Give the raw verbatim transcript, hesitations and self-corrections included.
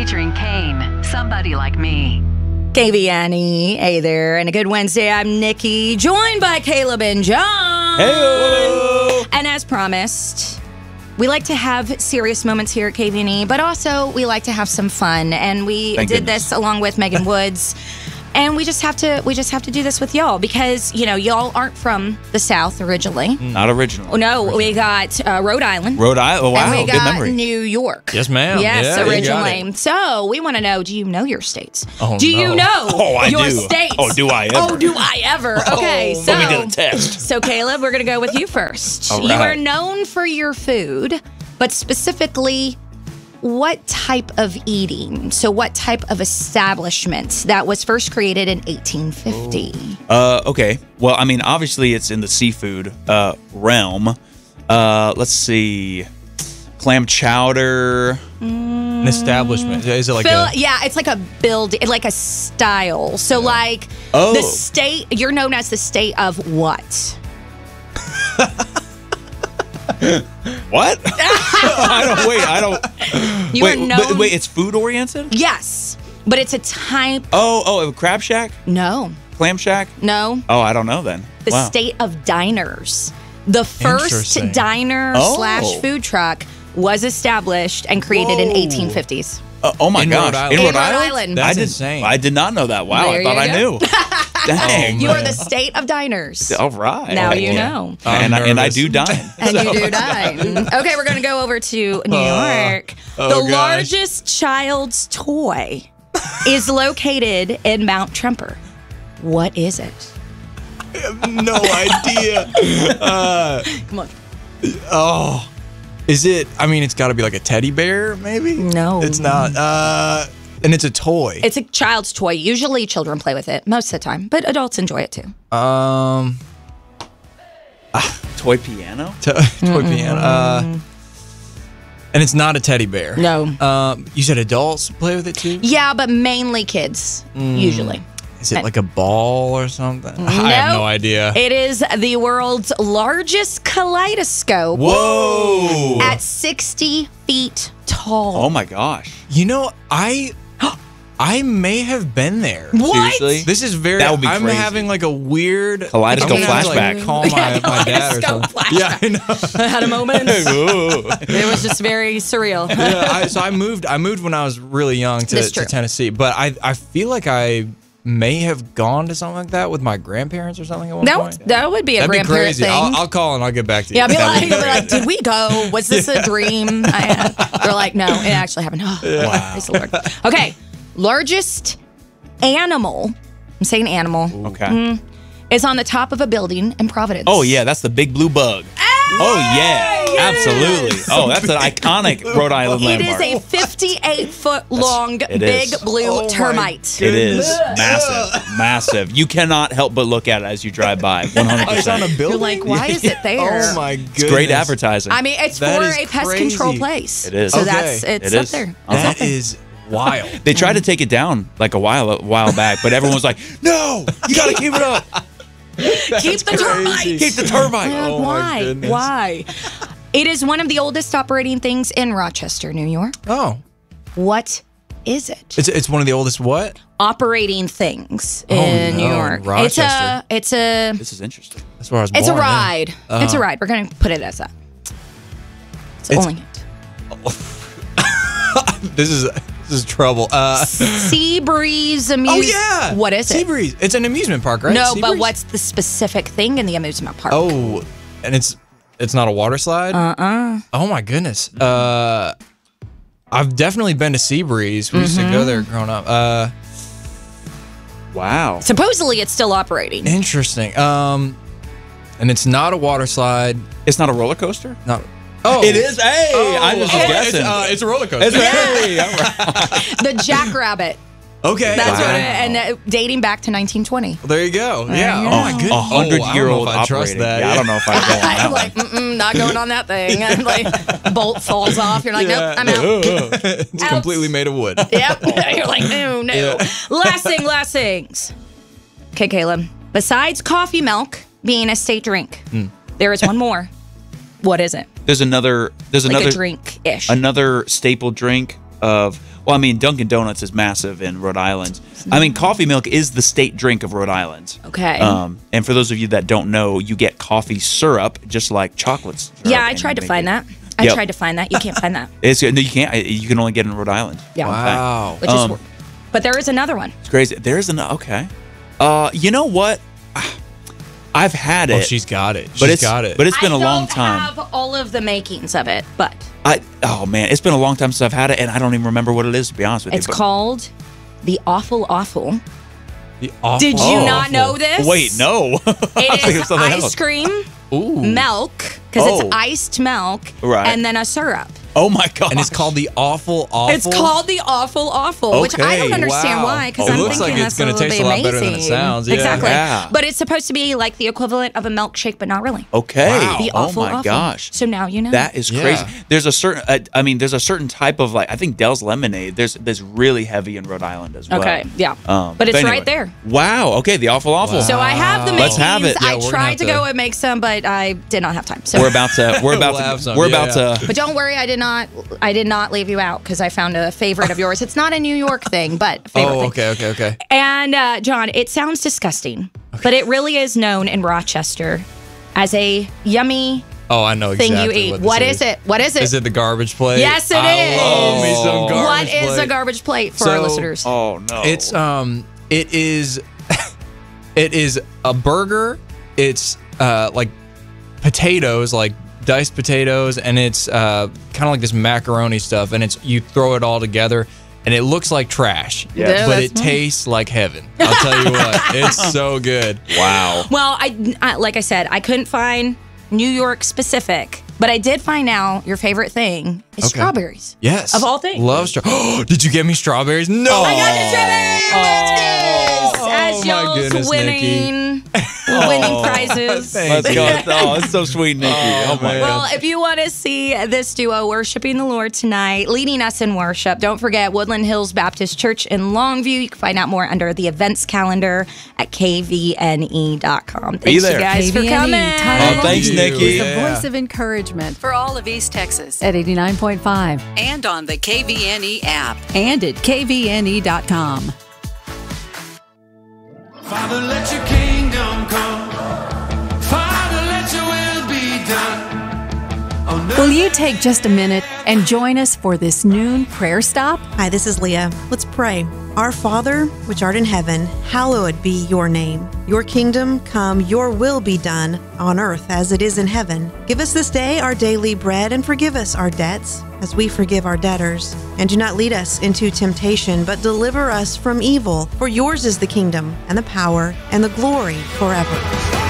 featuring Kane, Somebody Like Me. K V N E, hey there, and a good Wednesday. I'm Nikki, joined by Caleb and John. Hey. And as promised, we like to have serious moments here at K V N E, but also we like to have some fun. And we Thank did goodness. this along with Megan Woods. And we just have to we just have to do this with y'all because, you know, y'all aren't from the South originally. Not original. Oh, no, we got uh, Rhode Island. Rhode Island. Oh, wow. And we Good got memory. New York. Yes, ma'am. Yes, Yeah, you got originally. it. So we want to know, do you know your states? Oh, do you no. know Oh, I your do. states? Oh, do I ever? Oh, do I ever? Okay, so, Let me get a test. so Caleb, we're going to go with you first. All You right. are known for your food, but specifically, what type of eating? So what type of establishment that was first created in eighteen fifty? Uh, okay. Well, I mean, obviously it's in the seafood uh, realm. Uh, let's see. Clam chowder. An establishment. Is it like Phil, a... yeah, it's like a build, like a style. So like Oh. the state, you're known as the state of what? What? I don't, wait, I don't. You wait, are known. but, wait, it's food oriented? Yes, but it's a type. Oh, oh, a crab shack? No, Clam shack? no. Oh, I don't know then. The Wow. state of diners. The first Interesting. diner Oh. slash food truck was established and created in Whoa. eighteen fifties. Uh, oh my In gosh. Rhode Island. In In Rhode Rhode Island? Island. That's I did, insane. I did not know that. Wow, There I thought you I go. knew. Dang. You are the state of diners. All right. Now Heck you yeah. know. I'm and, I, and I nervous. do dine. And you do dine. Okay, we're going to go over to New York. oh the gosh. largest child's toy is located in Mount Tremper. What is it? no idea. uh, Come on. oh. Is it... I mean, it's got to be like a teddy bear, maybe? No. It's not. Uh, and it's a toy. It's a child's toy. Usually children play with it most of the time, but adults enjoy it too. Um... Toy piano? T- toy piano. Uh, and it's not a teddy bear. No. Um, you said adults play with it too? Yeah, but mainly kids, usually. Is it like a ball or something? I have Nope. no idea. It is the world's largest kaleidoscope Whoa! at sixty feet tall. Oh my gosh. You know, I I may have been there. What? Seriously? This is very. That would be I'm crazy. having like a weird Kaleidoscope I'm gonna have to, flashback. Like, call my, Yeah, my dad or kaleidoscope something. Yeah, I know. I had a moment. Ooh. It was just very surreal. Yeah, I, so I moved. I moved when I was really young to, That's to true. Tennessee, but I I feel like I may have gone to something like that with my grandparents or something at one That point. would, that would be a That'd be grandparent crazy. thing. I'll, I'll call and I'll get back to you. yeah, I'd be like, That'd be I'd be great. like, did we go? Was this a dream? I had? They're like, no, it actually happened. Oh, Wow. praise the Lord. Okay, largest animal, I'm saying animal, Okay. is on the top of a building in Providence. Oh, yeah, that's the big blue bug. Oh, yeah, absolutely. Oh, that's an iconic Rhode Island It is landmark. a fifty-eight foot long it big is. blue Oh my termite. It is massive, massive. You cannot help but look at it as you drive by. one hundred Oh, it's on a percent. building. You're like, why is it there? Oh my goodness! It's great advertising. I mean, it's That for is a pest crazy. control place. It is. So Okay. that's it's It up is. there. It's Uh-huh. up That there. is wild. They tried to take it down like a while a while back, but everyone was like, "No, you got to keep it up. Keep the termite. Keep the termite." Uh, Oh my why? goodness. Why? It is one of the oldest operating things in Rochester, New York. Oh, What is it? it's it's one of the oldest what? Operating things Oh, in New no, York. It's Rochester. a it's a This is interesting. That's where I was it's a born. yeah. ride. It's a ride. We're gonna put it as that. It's, It's- only it. This is this is trouble. Uh, Sea Breeze oh Amuse. yeah. What is it? Seabreeze. It's an amusement park, right? No, but Seabreeze? what's the specific thing in the amusement park? Oh, and it's it's not a water slide. Uh uh Oh my goodness. Uh, I've definitely been to Seabreeze. We used to go there growing up. Uh, Wow. Supposedly it's still operating. interesting. Um, and it's not a water slide. It's not a roller coaster. Not. Oh, It is. Hey, I just was oh, guessing. It's, uh, it's a roller coaster. It's hey, all right. The Jackrabbit. Okay. That's Wow. what it, and uh, dating back to nineteen twenty. Well, there you go. Yeah. you Oh go. my goodness. A hundred-year-old Oh, I don't know if I trust operating. that. Yeah, I don't know if I go on that I'm one. like, mm-mm, not going on that thing. I'm like, bolt falls off. You're like, nope, I'm out. It's Out. completely made of wood. Yep. You're like, no, no. Last thing, last things. Okay, Caleb. Besides coffee milk being a state drink, Hmm. there is one more. What is it? There's another. There's Like another a drink-ish. another staple drink of. Well, I mean, Dunkin' Donuts is massive in Rhode Island. I mean, coffee milk is the state drink of Rhode Island. Okay. Um, and for those of you that don't know, you get coffee syrup just like chocolate syrup. Yeah, I and tried you to make find it- that. I Yep. tried to find that. You can't find that. It's no, you can't. You can only get it in Rhode Island. Yeah. Wow. Which is, Um, wor- but there is another one. It's crazy. There's an okay. Uh, you know what? I've had it. Oh, she's got it. She's but it's got it. But it's been I a long don't time. have all of the makings of it, but I oh man, it's been a long time since I've had it, and I don't even remember what it is to be honest with it's you. but- called the Awful Awful. The awful, Did you Oh. not know this? Wait, no. It is something ice else. cream, Ooh. milk, because Oh. it's iced milk, Right. and then a syrup. Oh my god. And it's called the awful awful. It's called the Awful Awful, which I Okay, don't understand wow. why, because Oh, I'm it looks thinking like it's that's gonna gonna taste be a lot amazing. better than it sounds, yeah. Exactly. Yeah. But it's supposed to be like the equivalent of a milkshake, but not really. Okay. Wow. The Oh Awful my Awful. gosh. So now you know. That is Yeah. crazy. There's a certain, uh, I mean, there's a certain type of like, I think Dell's lemonade. There's, there's really heavy in Rhode Island as well. Okay, yeah. Um, But it's anyway. right there. Wow. Okay. The awful, awful. So I have the Let's makings. have it. Yeah, I we're gonna tried have to to- go and make some, but I did not have time. So we're about to, we're about We'll have to, some, we're yeah, about yeah. to. But don't worry, I did not. I did not leave you out because I found a favorite of yours. It's not a New York thing, but a favorite Oh, thing. okay, okay, okay. And uh, John, it sounds disgusting, but it really is known in Rochester as a yummy Oh, I know thing exactly you eat. What, What this is it? What is it? Is it the garbage plate? Yes, it I is. love me some garbage What is plate. a garbage plate for our So- listeners? Oh no. It's um, it is, it is a burger. It's uh like potatoes, like diced potatoes, and it's uh kind of like this macaroni stuff, and it's you throw it all together, and it looks like trash, Yeah, but that's it tastes like heaven. I'll tell you what, it's so good. wow. Well, I, I like I said, I couldn't find New York specific, but I did find out your favorite thing is Okay. strawberries. Yes, Of all things. love strawberries. Did you get me strawberries? No, I got the strawberries. Oh, As my y'all's goodness, winning, winning prizes. Thank Let's go. Oh, it's so sweet, Nikki. Oh, my man. god. Well, if you want to see this duo worshiping the Lord tonight, leading us in worship, don't forget Woodland Hills Baptist Church in Longview. You can find out more under the events calendar at k v n e dot com. Thanks, there. you guys, for K V N E, coming. Tyler Oh, thanks, you. Nikki. The Yeah. voice of encouragement For all of East Texas at eighty-nine point five and on the K V N E app. and at k v n e dot com. Father, let your kingdom come. Father, let your will be done. On earth Will you take just a minute and join us for this noon prayer stop? Hi, this is Leah. Let's pray. Our Father, which art in heaven, hallowed be your name. Your kingdom come, your will be done, on earth as it is in heaven. Give us this day our daily bread, and forgive us our debts, as we forgive our debtors. And do not lead us into temptation, but deliver us from evil. For yours is the kingdom, and the power, and the glory forever.